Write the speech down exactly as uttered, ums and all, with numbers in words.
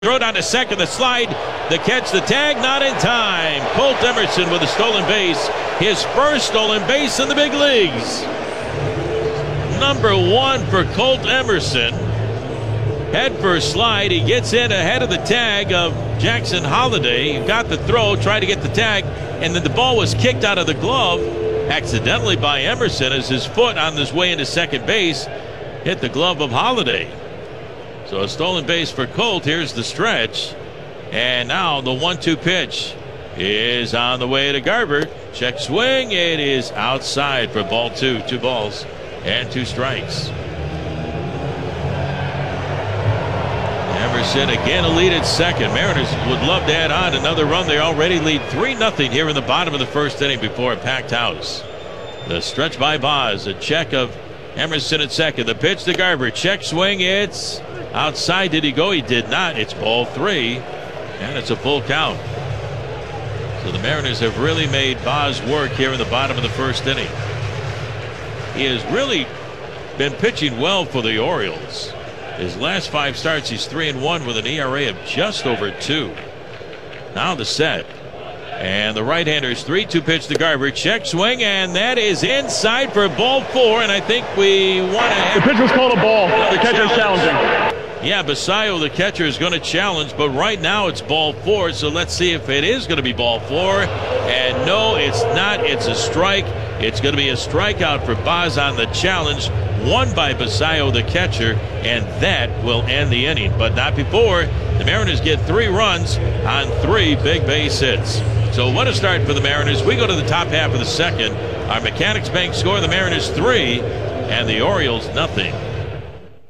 Throw down to second, the slide, the catch, the tag, not in time. Colt Emerson with a stolen base. His first stolen base in the big leagues. Number one for Colt Emerson. Head first slide. He gets in ahead of the tag of Jackson Holliday. He got the throw, tried to get the tag, and then the ball was kicked out of the glove accidentally by Emerson as his foot on his way into second base hit the glove of Holliday. So a stolen base for Colt. Here's the stretch. And now the one two pitch is on the way to Garver. Check swing. It is outside for ball two. Two balls and two strikes. Emerson again a lead at second. Mariners would love to add on another run. They already lead three nothing here in the bottom of the first inning before a packed house. The stretch by Boz. A check of Emerson at second. The pitch to Garver. Check swing. It's outside. Did he go? He did not. It's ball three, and it's a full count. So the Mariners have really made Boz work here in the bottom of the first inning. He has really been pitching well for the Orioles. His last five starts, he's three and one with an E R A of just over two. Now the set. And the right-hander's three two pitch to Garver. Check swing, and that is inside for ball four. And I think we want to. The pitch was called a ball. The catcher is challenging. Yeah, Basayo, the catcher, is going to challenge, but right now it's ball four. So let's see if it is going to be ball four. And no, it's not. It's a strike. It's going to be a strikeout for Boz on the challenge. Won by Basayo, the catcher, and that will end the inning. But not before. The Mariners get three runs on three big base hits. So what a start for the Mariners. We go to the top half of the second. Our Mechanics Bank score, the Mariners three and the Orioles nothing.